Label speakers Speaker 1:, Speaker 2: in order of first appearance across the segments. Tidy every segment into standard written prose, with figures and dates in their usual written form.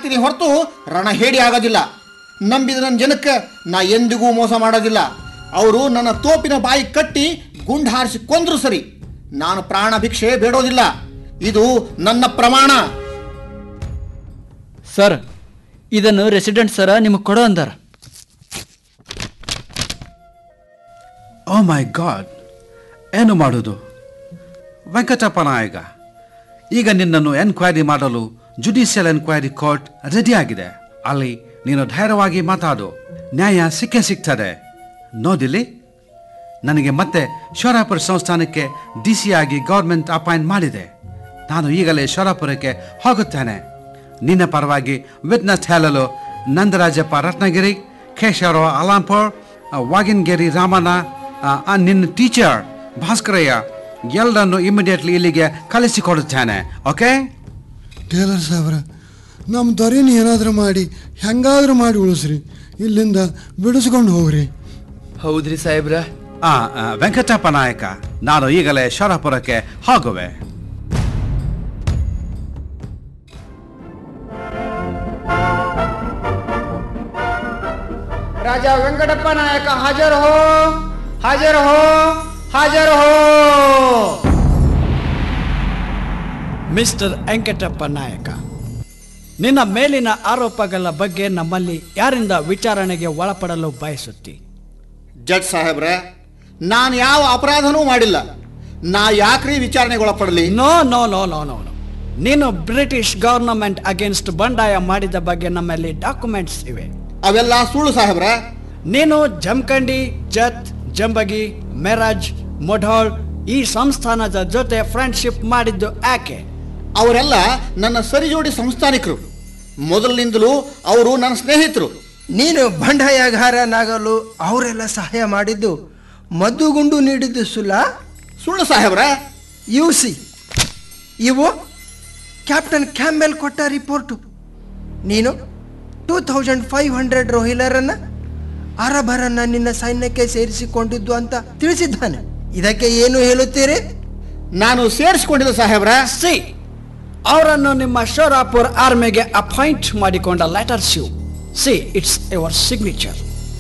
Speaker 1: ಆಗ್ತೀನಿ ಹೊರತು ರಣ ಹೇಡಿ ಆಗೋದಿಲ್ಲ. ನಂಬಿದ ನನ್ನ ಜನಕ್ಕೆ ನಾ ಎಂದಿಗೂ ಮೋಸ ಮಾಡೋದಿಲ್ಲ. ಅವರು ನನ್ನ ತೋಪಿನ ಬಾಯಿ ಕಟ್ಟಿ ಗುಂಡು ಹಾರಿಸಿ ಕೊಂದ್ರು ಸರಿ, ನಾನು ಪ್ರಾಣ ಭಿಕ್ಷೆ ಬೇಡೋದಿಲ್ಲ. ಇದು ನನ್ನ ಪ್ರಮಾಣ.
Speaker 2: ಸರ್, ಇದನ್ನು ರೆಸಿಡೆಂಟ್ ಸರ ನಿಮಗೆ ಕೊಡೋ ಅಂದಾರ.
Speaker 3: ಓ ಮೈ ಗಾಡ್, ಏನು ಮಾಡೋದು? ವೆಂಕಟಪ್ಪ ನಾಯಕ, ಈಗ ನಿನ್ನನ್ನು ಎನ್ಕ್ವೈರಿ ಮಾಡಲು ಜುಡಿಷಿಯಲ್ ಎನ್ಕ್ವೈರಿ ಕೋರ್ಟ್ ರೆಡಿ ಆಗಿದೆ. ಅಲ್ಲಿ ನೀನು ಧೈರ್ಯವಾಗಿ ಮಾತಾಡು, ನ್ಯಾಯ ಸಿಕ್ಕೇ ಸಿಗ್ತದೆ. ನೋಡಿಲಿ, ನನಗೆ ಮತ್ತೆ ಶೋರಾಪುರ ಸಂಸ್ಥಾನಕ್ಕೆ DC ಆಗಿ ಗೌರ್ಮೆಂಟ್ ಅಪಾಯಿಂಟ್ ಮಾಡಿದೆ. ನಾನು ಈಗಲೇ ಶೋರಾಪುರಕ್ಕೆ ಹೋಗುತ್ತೇನೆ. ನಿನ್ನ ಪರವಾಗಿ ವಿಟ್ನೆಸ್ ಹೇಳಲು ನಂದರಾಜಪ್ಪ ರತ್ನಗಿರಿ, ಕೇಶವರಾವ್ ಅಲಾಂಪುರ್, ವಾಗಿನಗಿರಿ ರಾಮಣ್ಣ, ನಿನ್ನ ಟೀಚರ್ ಭಾಸ್ಕರಯ್ಯ ಎಲ್ಲರನ್ನು ಇಮಿಡಿಯೇಟ್ಲಿ ಇಲ್ಲಿಗೆ ಕಳಿಸಿಕೊಡುತ್ತೇನೆ. ಓಕೆ?
Speaker 4: ಟೇಲರ್ ಸಾಹೇಬ್ರ, ನಮ್ಮ ದೊರೆನ ಏನಾದರೂ ಮಾಡಿ ಹೆಂಗಾದ್ರೂ ಮಾಡಿ ಉಳಿಸ್ರಿ, ಇಲ್ಲಿಂದ ಬಿಡಿಸ್ಕೊಂಡು ಹೋಗ್ರಿ.
Speaker 2: ಹೌದ್ರಿ ಸಾಹೇಬ್ರ.
Speaker 3: ವೆಂಕಟಪ್ಪ ನಾಯಕ, ನಾನು ಈಗಲೇ ಶೋರಾಪುರಕ್ಕೆ ಹೋಗುವೆ.
Speaker 1: ರಾಜ ವೆಂಕಟಪ್ಪ ನಾಯಕ ಹಾಜರ್ ಹೋ, ಹಾಜರ್ ಹೋ, ಹಾಜರ್ ಹೋ.
Speaker 5: ಮಿಸ್ಟರ್ ವೆಂಕಟಪ್ಪ ನಾಯಕ, ನಿನ್ನ ಮೇಲಿನ ಆರೋಪಗಳ ಬಗ್ಗೆ ನಮ್ಮಲ್ಲಿ ಯಾರಿಂದ ವಿಚಾರಣೆಗೆ ಒಳಪಡಲು ಬಯಸುತ್ತಿ?
Speaker 1: ಜಡ್ಜ್ ಸಾಹೇಬ್ರೆ, ನಾನು ಯಾವ ಅಪರಾಧನೂ ಮಾಡಿಲ್ಲ. ನಾ ಯಾಕ್ರಿ ವಿಚಾರಣೆಗೆ ಒಳಪಡಲಿ?
Speaker 5: No no no no no no ನೀನು ಬ್ರಿಟಿಷ್ ಗವರ್ನಮೆಂಟ್ ಅಗೇನ್ಸ್ಟ್ ಬಂಡಾಯ ಮಾಡಿದ ಬಗ್ಗೆ ನಮ್ಮಲ್ಲಿ ಡಾಕ್ಯುಮೆಂಟ್ಸ್ ಇವೆ.
Speaker 1: ಅವೆಲ್ಲ ಸುಳ್ಳು ಸಾಹೇಬ್ರೆ.
Speaker 5: ನೀನು ಜಮಖಂಡಿ, ಜತ್, ಜಂಬಗಿ, ಮೆರಾಜ್, ಮೊಢೋಳ್ ಈ ಸಂಸ್ಥಾನದ ಜೊತೆ ಫ್ರೆಂಡ್ಶಿಪ್ ಮಾಡಿದ್ದು ಯಾಕೆ?
Speaker 1: ಅವರೆಲ್ಲ ನನ್ನ ಸರಿಜೋಡಿ ಸಂಸ್ಥಾನಿಕರು. ಮೊದಲಿನಿಂದಲೂ ಅವರು ನನ್ನ ಸ್ನೇಹಿತರು.
Speaker 6: ನೀನು ಬಂಡಾಯಗಾರನಾಗಲು ಅವರೆಲ್ಲ ಸಹಾಯ ಮಾಡಿದ್ದು, ಮದ್ದುಗುಂಡು ನೀಡಿದ್ದು
Speaker 1: ಸುಳ್ಳು ಸಾಹೇಬ್ರೆ.
Speaker 6: ಸಿ ಇವು ಕ್ಯಾಪ್ಟನ್ ಕ್ಯಾಂಬೆಲ್ ಕೊಟ್ಟ ರಿಪೋರ್ಟು. ನೀನು 2500 ರೋಹಿಲರನ್ನ, ಅರಬರನ್ನ ನಿನ್ನ ಸೈನ್ಯಕ್ಕೆ ಸೇರಿಸಿಕೊಂಡಿದ್ದು ಅಂತ ತಿಳಿಸಿದ್ದಾನೆ. ಇದಕ್ಕೆ ಏನು ಹೇಳುತ್ತೀರಿ?
Speaker 1: ನಾನು ಸೇರಿಸಿಕೊಂಡಿಲ್ಲ ಸಾಹೇಬ್ರೆ.
Speaker 5: ಸಿ, ಅವರನ್ನು ನಿಮ್ಮ ಶೋರಾಪುರ್ ಆರ್ಮಿಗೆ ಅಪಾಯಿಂಟ್ ಮಾಡಿಕೊಂಡ letters U C, it's your signature.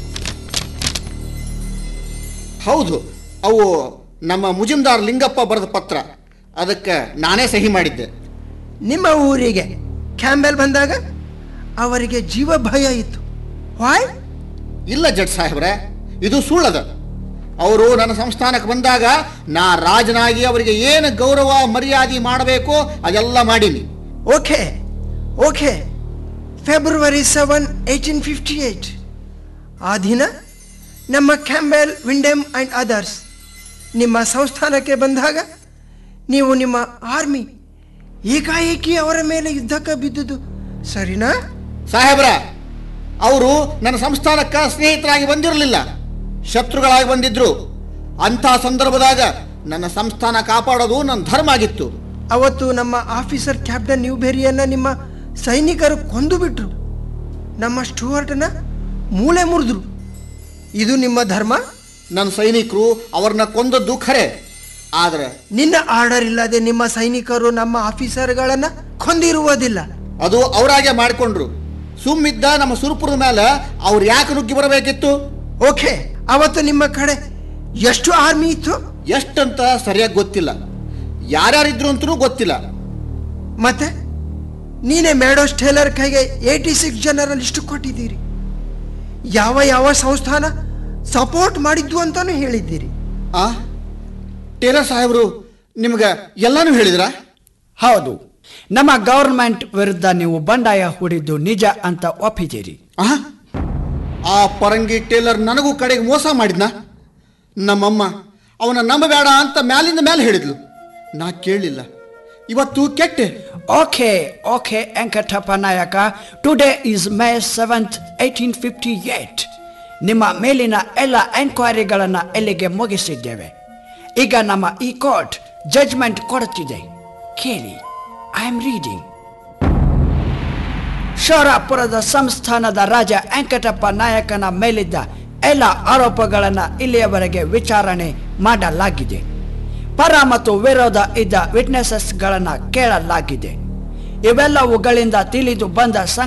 Speaker 1: ಹೌದು, ಅವು ನಮ್ಮ ಮುಜಿಮ್ದಾರ್ ಲಿಂಗಪ್ಪ ಬರೆದ ಪತ್ರ. ಅದಕ್ಕೆ ನಾನೇ ಸಹಿ ಮಾಡಿದ್ದೆ.
Speaker 6: ನಿಮ್ಮ ಊರಿಗೆ ಕ್ಯಾಂಬೆಲ್ ಬಂದಾಗ ಅವರಿಗೆ ಜೀವ ಭಯ ಇತ್ತು. ವಾಯ್?
Speaker 1: ಇಲ್ಲ ಜಡ್ಜ್ ಸಾಹೇಬ್ರೆ, ಇದು ಸುಳ್ಳದ. ಅವರು ನನ್ನ ಸಂಸ್ಥಾನಕ್ಕೆ ಬಂದಾಗ ನಾ ರಾಜನಾಗಿ ಅವರಿಗೆ ಏನು ಗೌರವ ಮರ್ಯಾದೆ ಮಾಡಬೇಕು ಅದೆಲ್ಲ ಮಾಡೀನಿ.
Speaker 6: ಓಕೆ ಓಕೆ, ಫೆಬ್ರವರಿ 7, 1858 ಆ ದಿನ ನಮ್ಮ ಕ್ಯಾಂಬೆಲ್, ವಿಂಡೆಮ್ ಆ್ಯಂಡ್ ಅದರ್ಸ್ ನಿಮ್ಮ ಸಂಸ್ಥಾನಕ್ಕೆ ಬಂದಾಗ ನೀವು ನಿಮ್ಮ ಆರ್ಮಿ ಏಕಾಏಕಿ ಅವರ ಮೇಲೆ ಯುದ್ಧಕ್ಕೆ ಬಿದ್ದುದು ಸರಿನಾ?
Speaker 1: ಸಾಹೇಬ್ರ, ಅವರು ನನ್ನ ಸಂಸ್ಥಾನಕ್ಕೆ ಸ್ನೇಹಿತರಾಗಿ ಬಂದಿರಲಿಲ್ಲ, ಶತ್ರುಗಳಾಗಿ ಬಂದಿದ್ರು. ಅಂಥ ಸಂದರ್ಭದಾಗ ನನ್ನ ಸಂಸ್ಥಾನ ಕಾಪಾಡೋದು ನನ್ನ ಧರ್ಮ ಆಗಿತ್ತು.
Speaker 6: ಅವತ್ತು ನಮ್ಮ ಆಫೀಸರ್ ಕ್ಯಾಪ್ಟನ್ ನ್ಯೂಬೆರಿಯನ್ನ ನಿಮ್ಮ ಸೈನಿಕರು ಕೊಂದು ಬಿಟ್ರು. ನಮ್ಮ ಸ್ಟುವರ್ಟನ ಮೂಳೆ ಮುರಿದ್ರು. ಇದು ನಿಮ್ಮ ಧರ್ಮ?
Speaker 1: ನನ್ನ ಸೈನಿಕರು ಅವ್ರನ್ನ ಕೊಂದದ್ದು ಖರೆ, ಆದ್ರೆ
Speaker 6: ನಿನ್ನ ಆರ್ಡರ್ ಇಲ್ಲದೆ ನಿಮ್ಮ ಸೈನಿಕರು ನಮ್ಮ ಆಫೀಸರ್ಗಳನ್ನ ಕೊಂದಿರುವುದಿಲ್ಲ.
Speaker 1: ಅದು ಅವರಾಗೆ ಮಾಡಿಕೊಂಡ್ರು. ಸುಮ್ಮಿದ್ದ ನಮ್ಮ ಸುರಪುರದ ಮೇಲೆ ಅವ್ರು ಯಾಕೆ ನುಗ್ಗಿ ಬರಬೇಕಿತ್ತು?
Speaker 6: ಓಕೆ, ಅವತ್ತು ನಿಮ್ಮ ಕಡೆ ಎಷ್ಟು ಆರ್ಮಿ ಇತ್ತು?
Speaker 1: ಎಷ್ಟಂತ ಸರಿಯಾಗಿ ಗೊತ್ತಿಲ್ಲ, ಯಾರ್ಯಾರಿದ್ರು ಅಂತೂ ಗೊತ್ತಿಲ್ಲ.
Speaker 6: ಮತ್ತೆ ನೀನೇ ಮೇಡೋಸ್ ಟೇಲರ್ ಕೈಗೆ 86 ಜನರ ಲಿಸ್ಟ್ ಕೊಟ್ಟಿದ್ದೀರಿ. ಯಾವ ಯಾವ ಸಂಸ್ಥಾನ ಸಪೋರ್ಟ್ ಮಾಡಿದ್ದು ಅಂತಾನು ಹೇಳಿದ್ದೀರಿ.
Speaker 1: ಟೇಲರ್ ಸಾಹೇಬರು ನಿಮ್ಗೆ ಎಲ್ಲಾನು ಹೇಳಿದ್ರ?
Speaker 5: ಹೌದು, ನಮ್ಮ ಗವರ್ಮೆಂಟ್ ವಿರುದ್ಧ ನೀವು ಬಂಡಾಯ ಹೂಡಿದ್ದು ನಿಜ ಅಂತ ಒಪ್ಪಿದ್ದೀರಿ.
Speaker 1: ಆ ಪರಂಗಿ ಟೇಲರ್ ನನಗೂ ಕಡೆಗೆ ಮೋಸ ಮಾಡಿದ್ನ. ನಮ್ಮಮ್ಮ ಅವನ ನಂಬಬೇಡ ಅಂತ ಮ್ಯಾಲಿಂದ ಮೇಲೆ ಹೇಳಿದ್ಲು, ನಾ ಕೇಳಲಿಲ್ಲ. ಇವತ್ತು ಕೆಟ್ಟೆ.
Speaker 5: ಓಕೆ ಓಕೆ ವೆಂಕಟಪ್ಪ ನಾಯಕ, ಟುಡೇ ಈಸ್ May 7th, 1858. ನಿಮ್ಮ ಮೇಲಿನ ಎಲ್ಲ ಎನ್ಕ್ವೈರಿಗಳನ್ನು ಎಲ್ಲಿಗೆ ಮುಗಿಸಿದ್ದೇವೆ. ಈಗ ನಮ್ಮ ಈ ಕೋರ್ಟ್ ಜಡ್ಜ್ಮೆಂಟ್ ಕೊಡುತ್ತಿದೆ, ಕೇಳಿ. I am reading. ಶೋರಾಪುರದ ಸಂಸ್ಥಾನದ ರಾಜ ವೆಂಕಟಪ್ಪ ನಾಯಕನ ಮೇಲಿದ್ದ ಎಲ್ಲ ಆರೋಪಗಳನ್ನು ಇಲ್ಲಿಯವರೆಗೆ ವಿಚಾರಣೆ ಮಾಡಲಾಗಿದೆ. ಪರ ಮತ್ತು ವಿರೋಧ ಇದ್ದ ವಿಟ್ನೆಸಸ್ಗಳನ್ನು ಕೇಳಲಾಗಿದೆ. ಇವೆಲ್ಲವುಗಳಿಂದ ತಿಳಿದು ಬಂದ